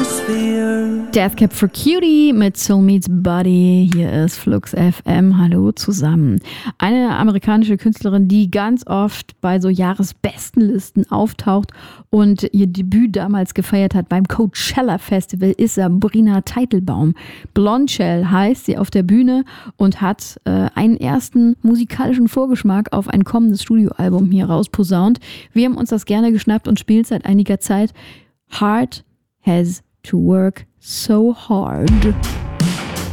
atmosphere. Death Cab for Cutie mit Soul Meets Body. Hier ist Flux FM. Hallo zusammen. Eine amerikanische Künstlerin, die ganz oft bei so Jahresbestenlisten auftaucht und ihr Debüt damals gefeiert hat beim Coachella Festival, ist Sabrina Teitelbaum. Blondshell heißt sie auf der Bühne und hat einen ersten musikalischen Vorgeschmack auf ein kommendes Studioalbum hier rausposaunt. Wir haben uns das gerne geschnappt und spielt seit einiger Zeit. Heart has to work so hard.